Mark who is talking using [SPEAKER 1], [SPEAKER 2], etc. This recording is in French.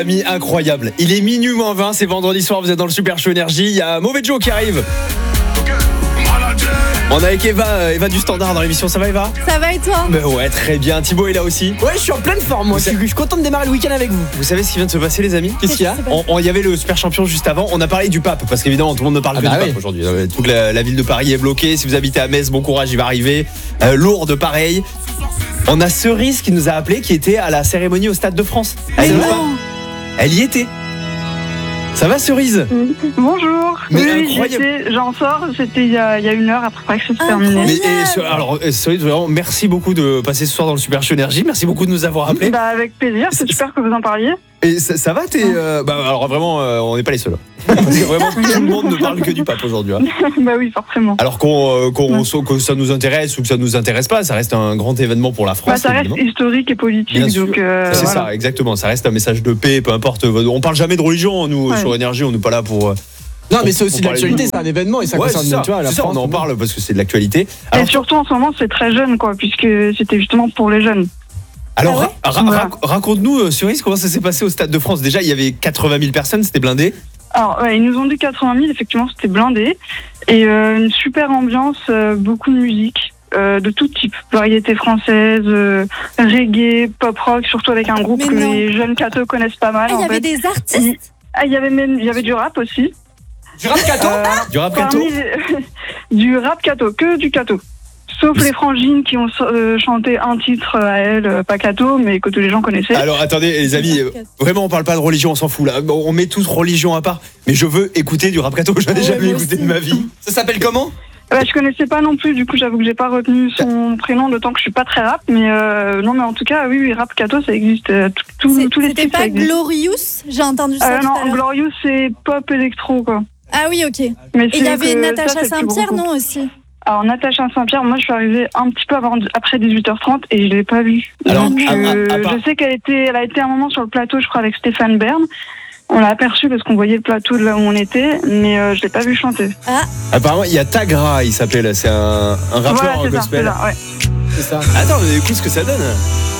[SPEAKER 1] Ami incroyable. Il est minuit moins 20, c'est vendredi soir, vous êtes dans le Super Show Énergie. Il y a Mauvais Joe qui arrive. On est avec Eva du Standard dans l'émission. Ça va, Eva?
[SPEAKER 2] Ça va et toi?
[SPEAKER 1] Ouais, très bien. Thibaut est là aussi.
[SPEAKER 3] Ouais, je suis en pleine forme, moi. Je suis content de démarrer le week-end avec vous.
[SPEAKER 1] Vous savez ce qui vient de se passer, les amis? Qu'est-ce qu'il y a? Il y avait le Super Champion juste avant. On a parlé du pape parce qu'évidemment tout le monde ne parle que du pape aujourd'hui. Toute la ville de Paris est bloquée. Si vous habitez à Metz, bon courage, il va arriver. Lourdes, pareil. On a Cerise qui nous a appelé, qui était à la cérémonie au Stade de France. Elle y était. Ça va, Cerise?
[SPEAKER 4] Bonjour.
[SPEAKER 1] Mais
[SPEAKER 4] oui, j'en sors, c'était il y a une heure après que c'est terminé.
[SPEAKER 1] Mais Cerise, vraiment, merci beaucoup de passer ce soir dans le Super Show Énergie. Merci beaucoup de nous avoir appelés.
[SPEAKER 4] Bah, avec plaisir, c'est super que vous en parliez.
[SPEAKER 1] Et ça va, alors vraiment, on n'est pas les seuls. Parce que vraiment, tout le monde ne parle que du pape aujourd'hui. Hein.
[SPEAKER 4] Bah oui, forcément.
[SPEAKER 1] Alors que ça nous intéresse ou que ça nous intéresse pas, ça reste un grand événement pour la France.
[SPEAKER 4] Bah, ça reste historique et politique.
[SPEAKER 1] Bien sûr.
[SPEAKER 4] Donc,
[SPEAKER 1] c'est
[SPEAKER 4] voilà.
[SPEAKER 1] ça, exactement. Ça reste un message de paix, peu importe. On parle jamais de religion, nous, sur Énergie, on n'est pas là pour...
[SPEAKER 3] Non, mais c'est aussi de l'actualité, c'est un événement et ça concerne
[SPEAKER 1] ça,
[SPEAKER 3] tu vois, la
[SPEAKER 1] c'est ça,
[SPEAKER 3] France.
[SPEAKER 1] on en parle parce que c'est de l'actualité.
[SPEAKER 4] Et surtout en ce moment, c'est très jeune, quoi, puisque c'était justement pour les jeunes.
[SPEAKER 1] Alors, raconte-nous, Cerise, comment ça s'est passé au Stade de France. Déjà, il y avait 80 000 personnes, c'était blindé.
[SPEAKER 4] Alors, ils nous ont dit 80 000, effectivement, c'était blindé. Et une super ambiance, beaucoup de musique, de tout type. Variété française, reggae, pop rock, surtout avec un groupe que les jeunes cathos connaissent pas mal.
[SPEAKER 2] Il y avait des artistes.
[SPEAKER 4] Il y avait du rap aussi.
[SPEAKER 3] Du rap catho
[SPEAKER 1] Du rap catho
[SPEAKER 4] Du rap catho, que du catho. Sauf les frangines qui ont chanté un titre à elles, pas catho, mais que tous les gens connaissaient.
[SPEAKER 1] Alors attendez les amis, vraiment on parle pas de religion, on s'en fout là. On met tous religion à part. Mais je veux écouter du rap catho, j'en ai jamais écouté de ma vie. Ça s'appelle comment?
[SPEAKER 4] Je connaissais pas non plus, du coup j'avoue que j'ai pas retenu son prénom, d'autant que je suis pas très rap, mais non, mais en tout cas oui, rap catho ça existe, tous les
[SPEAKER 2] C'était
[SPEAKER 4] styles,
[SPEAKER 2] pas
[SPEAKER 4] ça existe.
[SPEAKER 2] Glorious? J'ai entendu ça tout à
[SPEAKER 4] Non,
[SPEAKER 2] l'heure.
[SPEAKER 4] Glorious c'est pop électro quoi.
[SPEAKER 2] Ah oui, ok. Et
[SPEAKER 4] Mais
[SPEAKER 2] il y avait
[SPEAKER 4] ça,
[SPEAKER 2] Natacha
[SPEAKER 4] c'est le plus
[SPEAKER 2] Saint-Pierre,
[SPEAKER 4] gros
[SPEAKER 2] non,
[SPEAKER 4] groupe.
[SPEAKER 2] aussi?
[SPEAKER 4] Alors Natacha Saint-Pierre, moi je suis arrivée un petit peu après 18h30 et je l'ai pas vue.
[SPEAKER 1] Alors,
[SPEAKER 4] Donc
[SPEAKER 1] à part-
[SPEAKER 4] je sais elle a été un moment sur le plateau, je crois avec Stéphane Bern. On l'a aperçu parce qu'on voyait le plateau de là où on était, mais je l'ai pas vu chanter.
[SPEAKER 1] Apparemment il y a Tagra, il s'appelle, c'est un rappeur
[SPEAKER 4] Voilà, c'est
[SPEAKER 1] gospel.
[SPEAKER 4] ça,
[SPEAKER 3] C'est ça.
[SPEAKER 1] Attends, écoute ce que ça donne.